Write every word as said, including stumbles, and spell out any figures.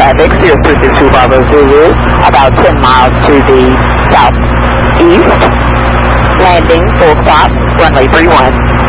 traffic, zero three six two Bravo Zulu, about ten miles to the southeast. Landing, full stop, runway three one.